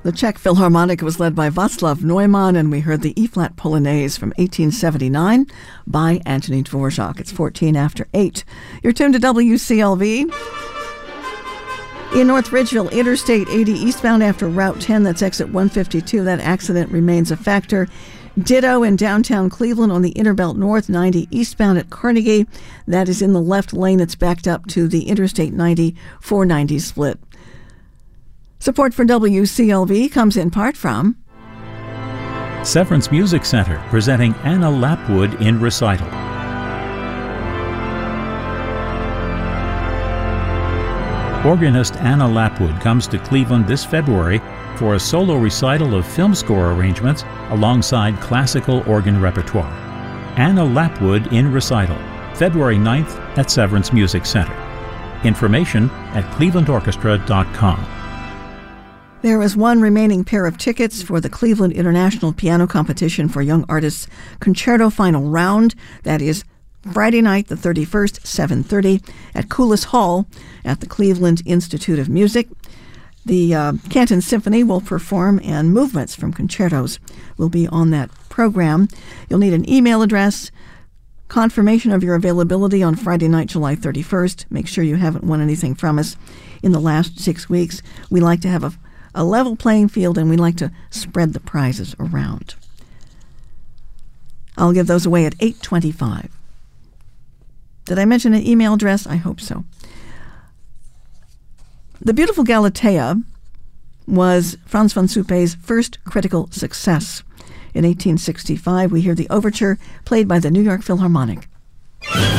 The Czech Philharmonic was led by Václav Neumann, and we heard the E-flat Polonaise from 1879 by Anthony Dvorak. It's 14 after 8. You're tuned to WCLV. In North Ridgeville, Interstate 80 eastbound after Route 10, that's exit 152. That accident remains a factor. Ditto in downtown Cleveland on the Interbelt North 90 eastbound at Carnegie. That is in the left lane. It's backed up to the Interstate 90 490 split. Support for WCLV comes in part from Severance Music Center, presenting Anna Lapwood in recital. Organist Anna Lapwood comes to Cleveland this February for a solo recital of film score arrangements alongside classical organ repertoire. Anna Lapwood in recital, February 9th at Severance Music Center. Information at clevelandorchestra.com. There is one remaining pair of tickets for the Cleveland International Piano Competition for Young Artists Concerto Final Round. That is Friday night, the 31st, 7:30 at Coulis Hall at the Cleveland Institute of Music. The Canton Symphony will perform, and movements from concertos will be on that program. You'll need an email address, confirmation of your availability on Friday night, July 31st. Make sure you haven't won anything from us in the last 6 weeks. We like to have a level playing field, and we like to spread the prizes around. I'll give those away at 8:25. Did I mention an email address? I hope so. The Beautiful Galatea was Franz von Suppé's first critical success. In 1865, we hear the overture played by the New York Philharmonic.